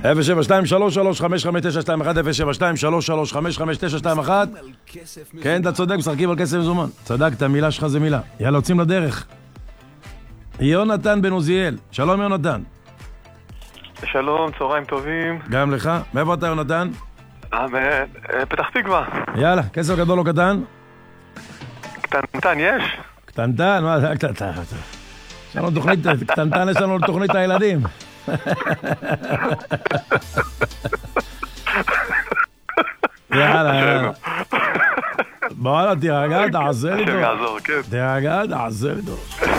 072-335-921 כן, אתה צודק, משחקים על כסף מזומן. צדקת, המילה שלך זה מילה. יאללה, יוצאים לדרך. יונתן בן עוזיאל. שלום יונתן. שלום, צהריים טובים. גם לך. מאיפה אתה יונתן? פתח תקווה. יאללה, כסף גדול או קטן? קטנטן יש? קטנטן? מה זה קטנטן? יש לנו תוכנית, קטנטן יש לנו תוכנית הילדים. יאללה. בואלה, תירגע, תעזר איתו. תירגע, תעזר איתו.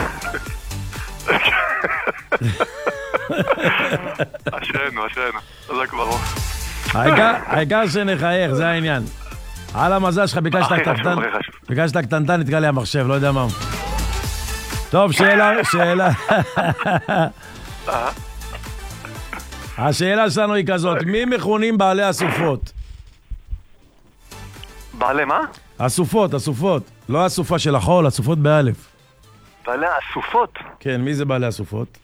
אשרנו. זה כבר העיקר שנחייך, זה העניין. על המזל שלך, ביקשת קטנטן, נתקע לי המחשב, לא יודע מה. טוב, שאלה. השאלה שלנו היא כזאת, מי מכונים בעלי הסופות? בעלי מה? הסופות. לא הסופה של החול, הסופות באלף. בעלי הסופות? כן, מי זה בעלי הסופות?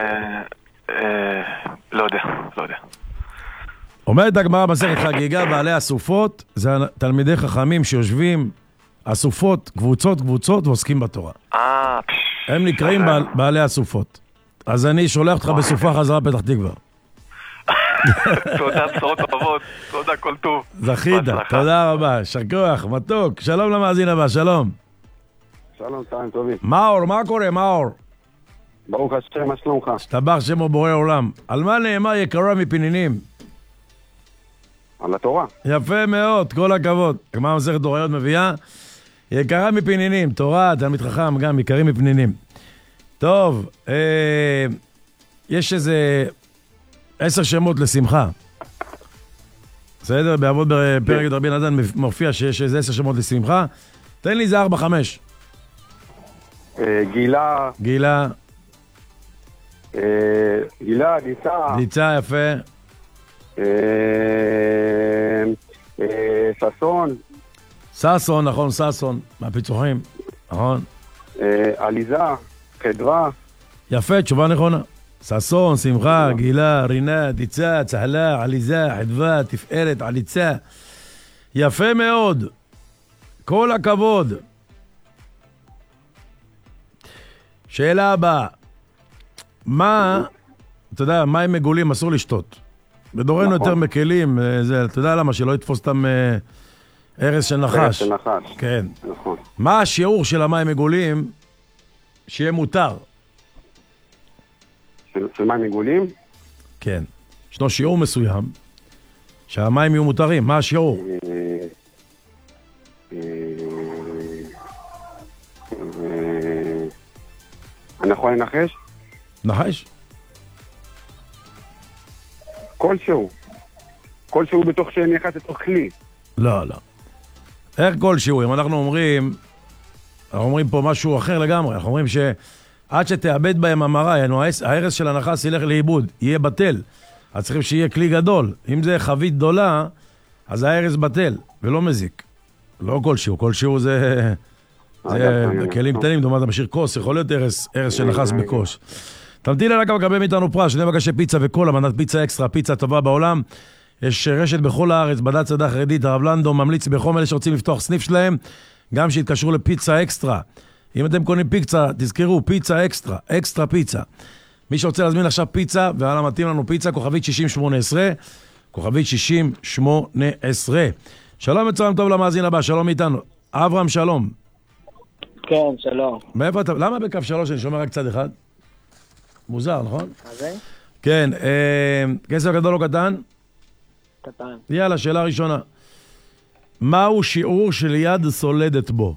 לא יודע. אומרת הגמרא במסכת חגיגה, בעלי הסופות זה תלמידי חכמים שיושבים הסופות, קבוצות ועוסקים בתורה. הם נקראים בעלי הסופות. אז אני שולח אותך בסופה חזרה פתח תקווה. תודה, בשורות טובות, תודה, כל טוב. זכית, תודה רבה, שכוח, מתוק. שלום למאזין הבא, שלום. שלום, צהריים טובים. מאור, מה קורה, מאור? ברוך השם, מה שלומך? השתבח שמו בורא עולם. על מה נאמר יקרה מפנינים? על התורה. יפה מאוד, כל הכבוד. הגמרא במסכת הוריות מביאה, יקרה מפנינים, תורה, תלמיד חכם, גם יקרים מפנינים. טוב, יש איזה 10 שמות לשמחה. בסדר? בעבוד בפרק רבי נתן מופיע שיש איזה 10 שמות לשמחה. תן לי איזה 4-5. גילה, דיצה, יפה. ששון, נכון, ששון, מהפיצוחים, נכון. עליזה, חדווה. יפה, תשובה נכונה. ששון, שמחה, גילה, רינה, דיצה, צהלה, עליזה, חדווה, תפארת, עליצה. יפה מאוד. כל הכבוד. שאלה הבאה. אתה יודע, מים מגולים אסור לשתות. בדורנו יותר מקלים, אתה יודע למה? שלא יתפוס אותם ארז של נחש. כן. נכון. מה השיעור של המים מגולים שיהיה מותר? של מים מגולים? כן. ישנו שיעור מסוים שהמים יהיו מותרים. מה השיעור? אני יכול לנחש? נחש? כלשהו בתוך שנכנס לתוך כלי. לא. איך כלשהו? אם אנחנו אומרים פה משהו אחר לגמרי. אנחנו אומרים שעד שתאבד בהם המרה, ההרס של הנחש ילך לאיבוד, יהיה בטל. אז צריכים שיהיה כלי גדול. אם זה חבית גדולה, אז ההרס בטל, ולא מזיק. לא כלשהו זה כלים קטנים, דומה, אתה משאיר כוס, יכול להיות הרס של נחש בקוש. תמתין עליו לקבל מאיתנו פרס, שני בקשי פיצה וקולה, מנת פיצה אקסטרה, פיצה טובה בעולם. יש רשת בכל הארץ, בדת צדה חרדית, הרב לנדו ממליץ בחום אלה שרוצים לפתוח סניף שלהם, גם שיתקשרו לפיצה אקסטרה. אם אתם קונים פיצה, תזכרו, פיצה אקסטרה, אקסטרה פיצה. מי שרוצה להזמין עכשיו פיצה, ועלה מתאים לנו פיצה, כוכבית 6018, כוכבית 6018. שלום וצהריים טוב למאזין הבא, שלום איתנו. אברהם, שלום. כן, שלום. מאיפה אתה? למה בקו 3 אני שומע רק צד אחד? מוזר, נכון? זה? כן, כסף גדול או קטן? קטן. יאללה, שאלה ראשונה. מהו שיעור של יד סולדת בו?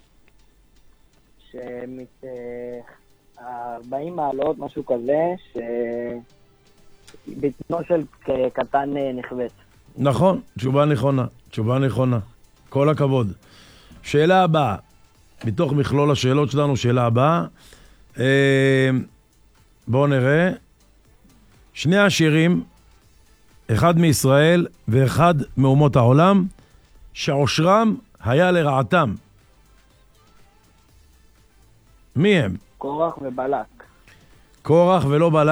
40 מעלות, משהו כזה, שבטנו של קטן נכבט. נכון, תשובה נכונה. כל הכבוד. שאלה הבאה. מתוך מכלול השאלות שלנו, שאלה הבאה. בואו נראה. שני השירים, אחד מישראל ואחד מאומות העולם, שעושרם היה לרעתם. מי הם? קורח ובלק. קורח ולא בלק.